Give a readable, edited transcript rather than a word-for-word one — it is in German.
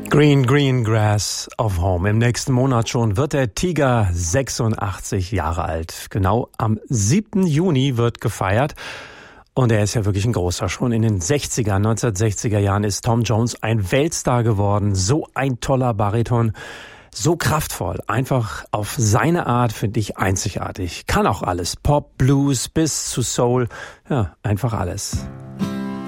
Green, green grass of home. Im nächsten Monat schon wird der Tiger 86 Jahre alt. Genau am 7. Juni wird gefeiert. Und er ist ja wirklich ein großer. Schon in den 1960er Jahren ist Tom Jones ein Weltstar geworden. So ein toller Bariton. So kraftvoll. Einfach auf seine Art, finde ich, einzigartig. Kann auch alles. Pop, Blues bis zu Soul. Ja, einfach alles.